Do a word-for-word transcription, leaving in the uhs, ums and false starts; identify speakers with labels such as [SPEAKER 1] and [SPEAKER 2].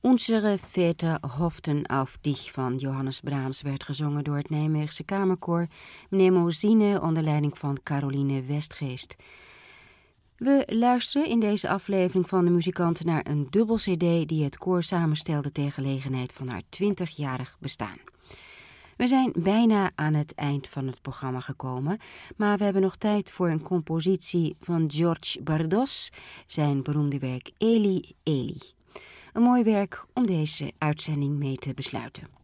[SPEAKER 1] Unsere Väter hofften auf dich van Johannes Brahms werd gezongen door het Nijmeegse Kamerkoor Mnemosyne onder leiding van Caroline Westgeest. We luisteren in deze aflevering van de muzikanten naar een dubbel cd die het koor samenstelde ter gelegenheid van haar twintigjarig bestaan. We zijn bijna aan het eind van het programma gekomen, maar we hebben nog tijd voor een compositie van George Bardos, zijn beroemde werk Eli Eli. Een mooi werk om deze uitzending mee te besluiten.